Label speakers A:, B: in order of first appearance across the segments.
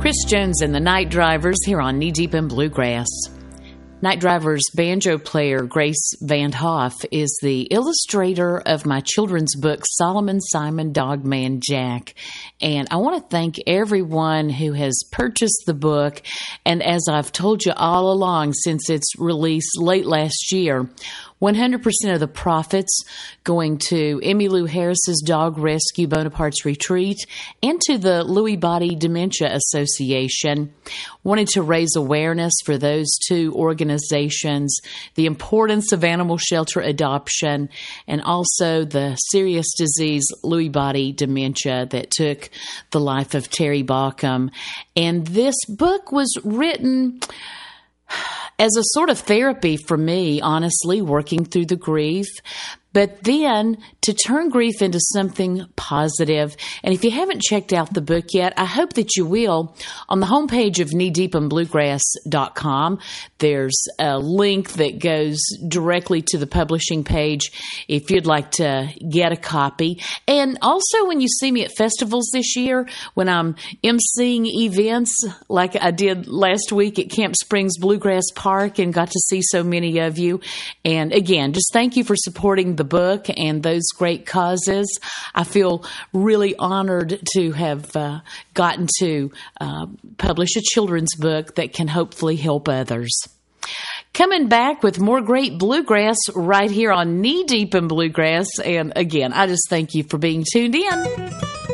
A: Chris Jones and the Night Drivers here on Knee Deep in Bluegrass. Night Drivers banjo player Grace Van Hoff is the illustrator of my children's book, Solomon Simon Dogman Jack. And I want to thank everyone who has purchased the book. And as I've told you all along since its release late last year, 100% of the profits going to Emmylou Harris's Dog Rescue Bonaparte's Retreat and to the Lewy Body Dementia Association. Wanted to raise awareness for those two organizations, the importance of animal shelter adoption, and also the serious disease Lewy Body Dementia that took the life of Terry Baucom. And this book was written as a sort of therapy for me, honestly, working through the grief, but then to turn grief into something positive. And if you haven't checked out the book yet, I hope that you will. On the homepage of kneedeepinbluegrass.com, there's a link that goes directly to the publishing page if you'd like to get a copy. And also when you see me at festivals this year, when I'm emceeing events like I did last week at Camp Springs Bluegrass Park and got to see so many of you. And again, just thank you for supporting the book and those great causes. I feel really honored to have gotten to publish a children's book that can hopefully help others. Coming back with more great bluegrass right here on Knee Deep in Bluegrass. And again, I just thank you for being tuned in.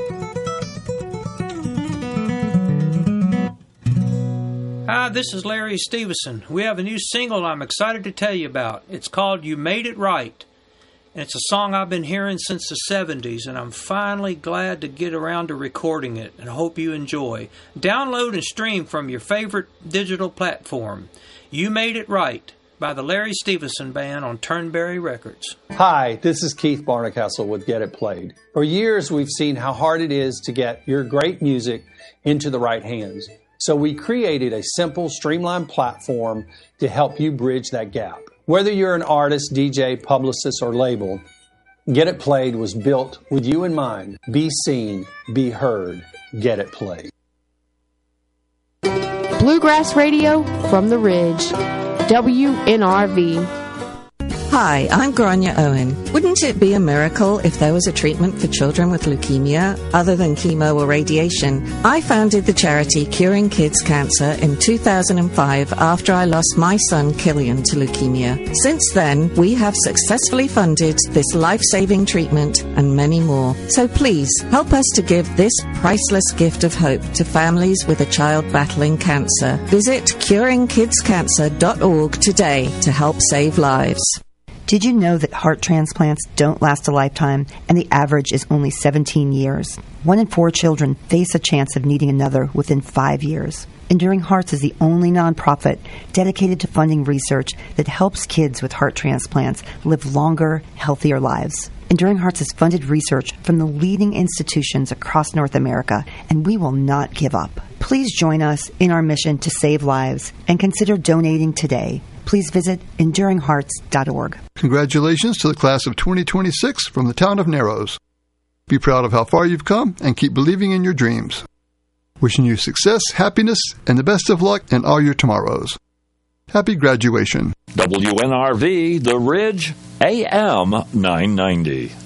B: Hi, this is Larry Stevenson. We have a new single I'm excited to tell you about. It's called You Made It Right. And it's a song I've been hearing since the 70s, and I'm finally glad to get around to recording it, and I hope you enjoy. Download and stream from your favorite digital platform. You Made It Right by the Larry Stevenson Band on Turnberry Records.
C: Hi, this is Keith Barnacastle with Get It Played. For years, we've seen how hard it is to get your great music into the right hands. So we created a simple, streamlined platform to help you bridge that gap. Whether you're an artist, DJ, publicist, or label, Get It Played was built with you in mind. Be seen, be heard, Get It Played.
D: Bluegrass Radio from the Ridge, WNRV.
E: Hi, I'm Grania Owen. Wouldn't it be a miracle if there was a treatment for children with leukemia other than chemo or radiation? I founded the charity Curing Kids Cancer in 2005 after I lost my son Killian to leukemia. Since then, we have successfully funded this life-saving treatment and many more. So please, help us to give this priceless gift of hope to families with a child battling cancer. Visit curingkidscancer.org today to help save lives.
F: Did you know that heart transplants don't last a lifetime and the average is only 17 years? 1 in 4 children face a chance of needing another within 5 years. Enduring Hearts is the only nonprofit dedicated to funding research that helps kids with heart transplants live longer, healthier lives. Enduring Hearts has funded research from the leading institutions across North America, and we will not give up. Please join us in our mission to save lives and consider donating today. Please visit EnduringHearts.org.
G: Congratulations to the class of 2026 from the town of Narrows. Be proud of how far you've come and keep believing in your dreams. Wishing you success, happiness, and the best of luck in all your tomorrows. Happy graduation.
H: WNRV, The Ridge, AM 990.